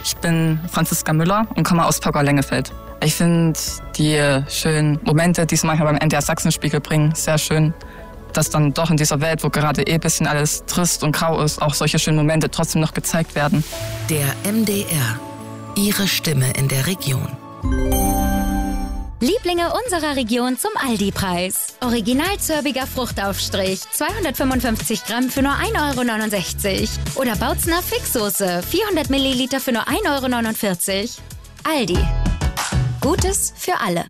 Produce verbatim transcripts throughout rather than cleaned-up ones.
Ich bin Franziska Müller und komme aus Pogau-Lengefeld. Ich finde die schönen Momente, die sie manchmal beim N D R Sachsenspiegel bringen, sehr schön. Dass dann doch in dieser Welt, wo gerade eh ein bisschen alles trist und grau ist, auch solche schönen Momente trotzdem noch gezeigt werden. Der M D R. Ihre Stimme in der Region. Lieblinge unserer Region zum Aldi-Preis. Original zörbiger Fruchtaufstrich, zweihundertfünfundfünfzig Gramm für nur ein Euro neunundsechzig. Oder Bautzner Fixsoße, vierhundert Milliliter für nur ein Euro neunundvierzig. Aldi. Gutes für alle.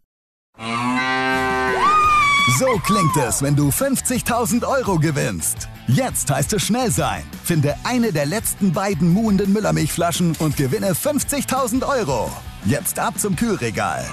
So klingt es, wenn du fünfzigtausend Euro gewinnst. Jetzt heißt es schnell sein. Finde eine der letzten beiden muhenden Müllermilchflaschen und gewinne fünfzigtausend Euro. Jetzt ab zum Kühlregal.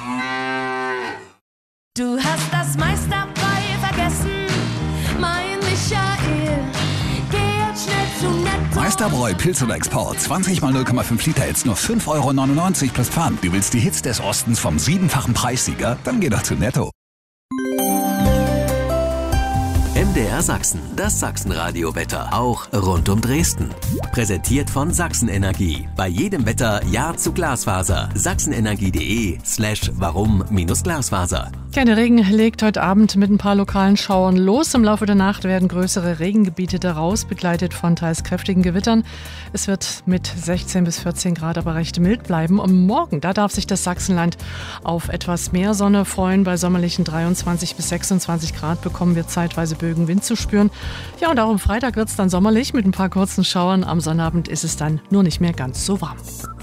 Du hast das meiste dabei vergessen, mein Michael. Geh jetzt schnell zu Netto. Meisterbräu Pilz oder Export. zwanzig mal null Komma fünf Liter, jetzt nur fünf Euro neunundneunzig plus Pfand. Du willst die Hits des Ostens vom siebenfachen Preissieger? Dann geh doch zu Netto. M D R Sachsen, das Sachsenradio-Wetter, auch rund um Dresden. Präsentiert von Sachsenenergie. Bei jedem Wetter Ja zu Glasfaser. sachsenenergie.de slash warum minus Glasfaser. Ja, der Regen legt heute Abend mit ein paar lokalen Schauern los. Im Laufe der Nacht werden größere Regengebiete daraus, begleitet von teils kräftigen Gewittern. Es wird mit sechzehn bis vierzehn Grad aber recht mild bleiben. Und morgen, da darf sich das Sachsenland auf etwas mehr Sonne freuen. Bei sommerlichen dreiundzwanzig bis sechsundzwanzig Grad bekommen wir zeitweise Bögen Wind zu spüren. Ja, und auch am Freitag wird es dann sommerlich mit ein paar kurzen Schauern. Am Sonnabend ist es dann nur nicht mehr ganz so warm.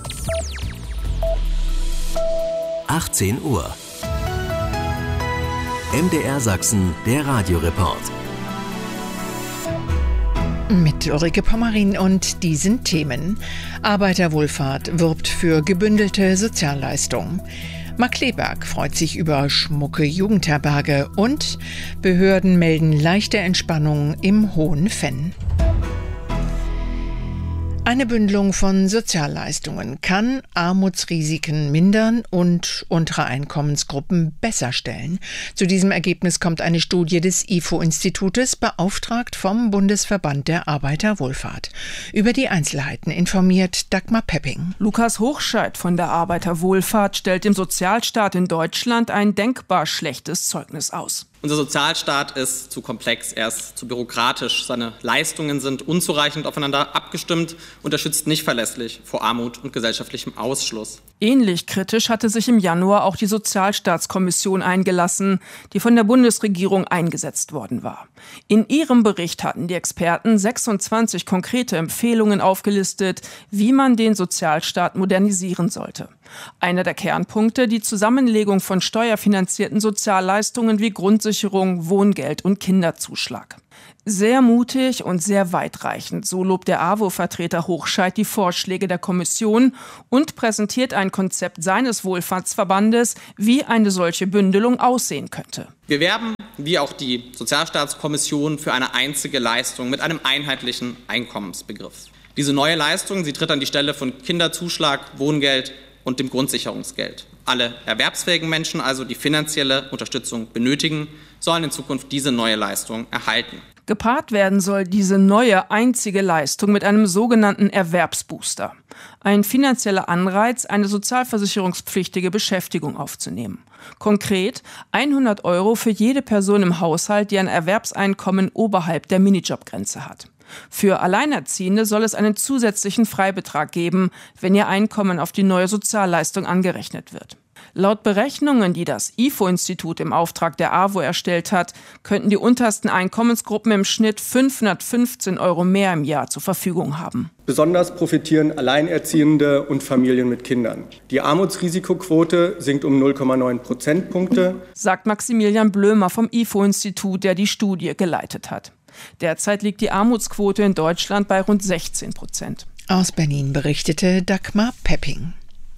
achtzehn Uhr. M D R Sachsen, der Radioreport. Mit Ulrike Pommerin und diesen Themen. Arbeiterwohlfahrt wirbt für gebündelte Sozialleistungen. Markkleeberg freut sich über schmucke Jugendherberge und Behörden melden leichte Entspannung im Hohen Venn. Eine Bündelung von Sozialleistungen kann Armutsrisiken mindern und untere Einkommensgruppen besser stellen. Zu diesem Ergebnis kommt eine Studie des I F O-Institutes, beauftragt vom Bundesverband der Arbeiterwohlfahrt. Über die Einzelheiten informiert Dagmar Pepping. Lukas Hochscheid von der Arbeiterwohlfahrt stellt dem Sozialstaat in Deutschland ein denkbar schlechtes Zeugnis aus. Unser Sozialstaat ist zu komplex, er ist zu bürokratisch. Seine Leistungen sind unzureichend aufeinander abgestimmt und er schützt nicht verlässlich vor Armut und gesellschaftlichem Ausschluss. Ähnlich kritisch hatte sich im Januar auch die Sozialstaatskommission eingelassen, die von der Bundesregierung eingesetzt worden war. In ihrem Bericht hatten die Experten sechsundzwanzig konkrete Empfehlungen aufgelistet, wie man den Sozialstaat modernisieren sollte. Einer der Kernpunkte, die Zusammenlegung von steuerfinanzierten Sozialleistungen wie Grundsicherung, Wohngeld und Kinderzuschlag. Sehr mutig und sehr weitreichend, so lobt der A W O-Vertreter Hochscheid die Vorschläge der Kommission und präsentiert ein Konzept seines Wohlfahrtsverbandes, wie eine solche Bündelung aussehen könnte. Wir werben, wie auch die Sozialstaatskommission, für eine einzige Leistung mit einem einheitlichen Einkommensbegriff. Diese neue Leistung, sie tritt an die Stelle von Kinderzuschlag, Wohngeld und dem Grundsicherungsgeld. Alle erwerbsfähigen Menschen, also die finanzielle Unterstützung benötigen, sollen in Zukunft diese neue Leistung erhalten. Gepaart werden soll diese neue einzige Leistung mit einem sogenannten Erwerbsbooster. Ein finanzieller Anreiz, eine sozialversicherungspflichtige Beschäftigung aufzunehmen. Konkret hundert Euro für jede Person im Haushalt, die ein Erwerbseinkommen oberhalb der Minijobgrenze hat. Für Alleinerziehende soll es einen zusätzlichen Freibetrag geben, wenn ihr Einkommen auf die neue Sozialleistung angerechnet wird. Laut Berechnungen, die das I F O-Institut im Auftrag der A W O erstellt hat, könnten die untersten Einkommensgruppen im Schnitt fünfhundertfünfzehn Euro mehr im Jahr zur Verfügung haben. Besonders profitieren Alleinerziehende und Familien mit Kindern. Die Armutsrisikoquote sinkt um null Komma neun Prozentpunkte, sagt Maximilian Blömer vom I F O-Institut, der die Studie geleitet hat. Derzeit liegt die Armutsquote in Deutschland bei rund sechzehn Prozent. Aus Berlin berichtete Dagmar Pepping.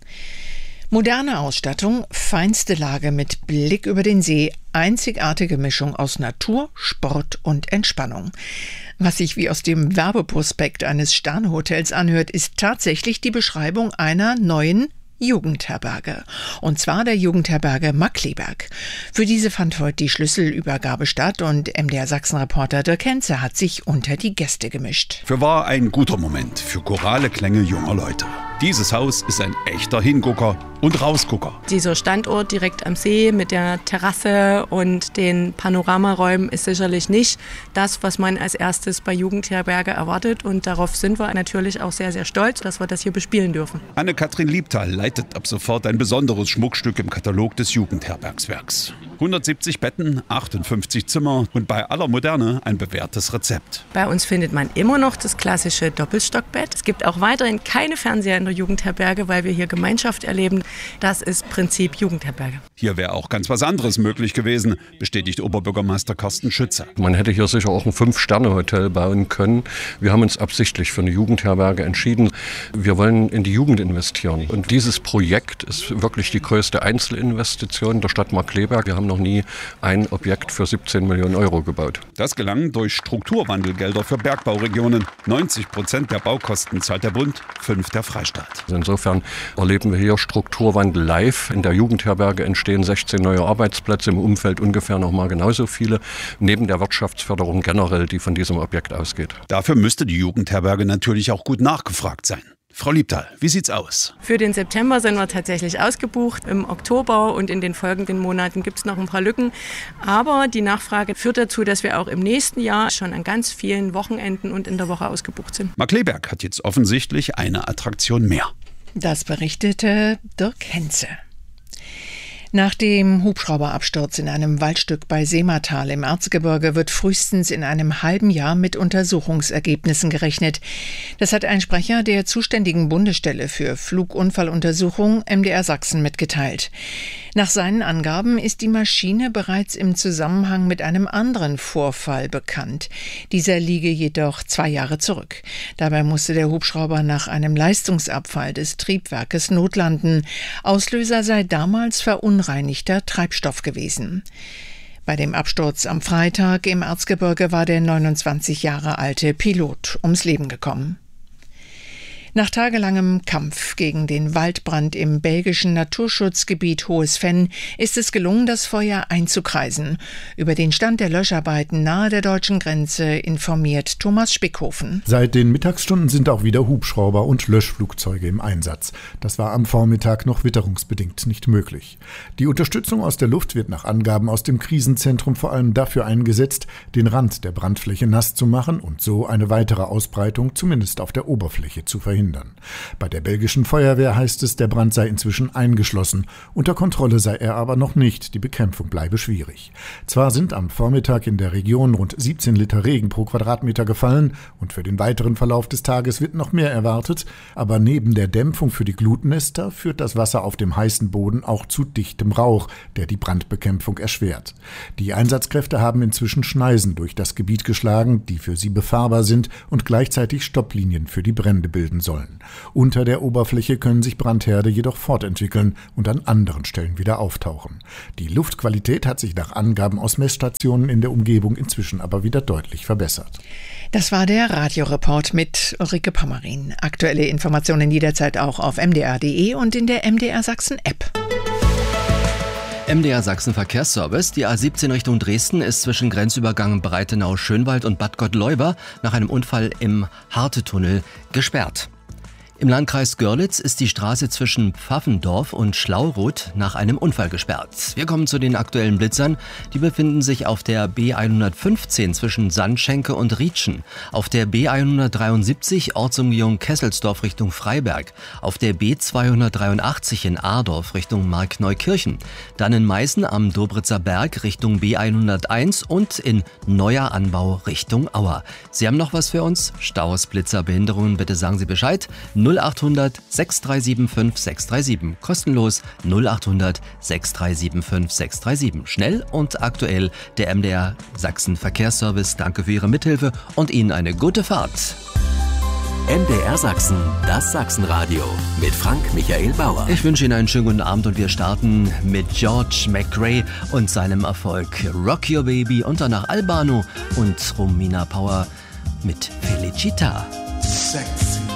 Moderne Ausstattung, feinste Lage mit Blick über den See, einzigartige Mischung aus Natur, Sport und Entspannung. Was sich wie aus dem Werbeprospekt eines Sternhotels anhört, ist tatsächlich die Beschreibung einer neuen Jugendherberge. Und zwar der Jugendherberge Markkleeberg. Für diese fand heute die Schlüsselübergabe statt und M D R Sachsen-Reporter Dirk Henze hat sich unter die Gäste gemischt. Für war ein guter Moment für chorale Klänge junger Leute. Dieses Haus ist ein echter Hingucker und Rausgucker. Dieser Standort direkt am See mit der Terrasse und den Panoramaräumen ist sicherlich nicht das, was man als erstes bei Jugendherberge erwartet. Und darauf sind wir natürlich auch sehr, sehr stolz, dass wir das hier bespielen dürfen. Anne-Kathrin Liebtal leitet ab sofort ein besonderes Schmuckstück im Katalog des Jugendherbergswerks. hundertsiebzig Betten, achtundfünfzig Zimmer und bei aller Moderne ein bewährtes Rezept. Bei uns findet man immer noch das klassische Doppelstockbett. Es gibt auch weiterhin keine Fernseher in der Jugendherberge, weil wir hier Gemeinschaft erleben. Das ist Prinzip Jugendherberge. Hier wäre auch ganz was anderes möglich gewesen, bestätigt Oberbürgermeister Carsten Schütze. Man hätte hier sicher auch ein Fünf-Sterne-Hotel bauen können. Wir haben uns absichtlich für eine Jugendherberge entschieden. Wir wollen in die Jugend investieren. Und dieses Projekt ist wirklich die größte Einzelinvestition der Stadt Markkleeberg. Wir haben noch nie ein Objekt für siebzehn Millionen Euro gebaut. Das gelang durch Strukturwandelgelder für Bergbauregionen. neunzig Prozent der Baukosten zahlt der Bund, fünf der Freistaat. Insofern erleben wir hier Strukturwandel live. In der Jugendherberge entstehen sechzehn neue Arbeitsplätze, im Umfeld ungefähr noch mal genauso viele, neben der Wirtschaftsförderung generell, die von diesem Objekt ausgeht. Dafür müsste die Jugendherberge natürlich auch gut nachgefragt sein. Frau Liebtal, wie sieht's aus? Für den September sind wir tatsächlich ausgebucht. Im Oktober und in den folgenden Monaten gibt es noch ein paar Lücken. Aber die Nachfrage führt dazu, dass wir auch im nächsten Jahr schon an ganz vielen Wochenenden und in der Woche ausgebucht sind. Markkleeberg hat jetzt offensichtlich eine Attraktion mehr. Das berichtete Dirk Henze. Nach dem Hubschrauberabsturz in einem Waldstück bei Seematal im Erzgebirge wird frühestens in einem halben Jahr mit Untersuchungsergebnissen gerechnet. Das hat ein Sprecher der zuständigen Bundesstelle für Flugunfalluntersuchung M D R Sachsen mitgeteilt. Nach seinen Angaben ist die Maschine bereits im Zusammenhang mit einem anderen Vorfall bekannt. Dieser liege jedoch zwei Jahre zurück. Dabei musste der Hubschrauber nach einem Leistungsabfall des Triebwerkes notlanden. Auslöser sei damals verunreinigter Treibstoff gewesen. Bei dem Absturz am Freitag im Erzgebirge war der neunundzwanzig Jahre alte Pilot ums Leben gekommen. Nach tagelangem Kampf gegen den Waldbrand im belgischen Naturschutzgebiet Hohes Venn ist es gelungen, das Feuer einzukreisen. Über den Stand der Löscharbeiten nahe der deutschen Grenze informiert Thomas Spickhofen. Seit den Mittagsstunden sind auch wieder Hubschrauber und Löschflugzeuge im Einsatz. Das war am Vormittag noch witterungsbedingt nicht möglich. Die Unterstützung aus der Luft wird nach Angaben aus dem Krisenzentrum vor allem dafür eingesetzt, den Rand der Brandfläche nass zu machen und so eine weitere Ausbreitung zumindest auf der Oberfläche zu verhindern. Bei der belgischen Feuerwehr heißt es, der Brand sei inzwischen eingeschlossen. Unter Kontrolle sei er aber noch nicht, die Bekämpfung bleibe schwierig. Zwar sind am Vormittag in der Region rund siebzehn Liter Regen pro Quadratmeter gefallen und für den weiteren Verlauf des Tages wird noch mehr erwartet, aber neben der Dämpfung für die Glutnester führt das Wasser auf dem heißen Boden auch zu dichtem Rauch, der die Brandbekämpfung erschwert. Die Einsatzkräfte haben inzwischen Schneisen durch das Gebiet geschlagen, die für sie befahrbar sind und gleichzeitig Stopplinien für die Brände bilden sollen. Unter der Oberfläche können sich Brandherde jedoch fortentwickeln und an anderen Stellen wieder auftauchen. Die Luftqualität hat sich nach Angaben aus Messstationen in der Umgebung inzwischen aber wieder deutlich verbessert. Das war der Radioreport mit Ulrike Pommerin. Aktuelle Informationen jederzeit auch auf m d r punkt d e und in der M D R Sachsen App. M D R Sachsen Verkehrsservice. Die A siebzehn Richtung Dresden ist zwischen Grenzübergang Breitenau-Schönwald und Bad Gottleuba nach einem Unfall im Hartetunnel gesperrt. Im Landkreis Görlitz ist die Straße zwischen Pfaffendorf und Schlauroth nach einem Unfall gesperrt. Wir kommen zu den aktuellen Blitzern. Die befinden sich auf der B hundertfünfzehn zwischen Sandschenke und Rietschen, auf der B hundertdreiundsiebzig Ortsumgehung Kesselsdorf Richtung Freiberg, auf der B zweihundertdreiundachtzig in Aardorf Richtung Markneukirchen, dann in Meißen am Dobritzer Berg Richtung B hunderteins und in Neuer Anbau Richtung Auer. Sie haben noch was für uns? Staus, Blitzer, Behinderungen, bitte sagen Sie Bescheid. null achthundert sechs drei sieben fünf sechs drei sieben. Kostenlos null achthundert sechs drei sieben fünf sechs drei sieben. Schnell und aktuell der M D R Sachsen Verkehrsservice. Danke für Ihre Mithilfe und Ihnen eine gute Fahrt. M D R Sachsen, das Sachsenradio mit Frank Michael Bauer. Ich wünsche Ihnen einen schönen guten Abend und wir starten mit George McRae und seinem Erfolg Rock Your Baby und danach Albano und Romina Power mit Felicita. Sex.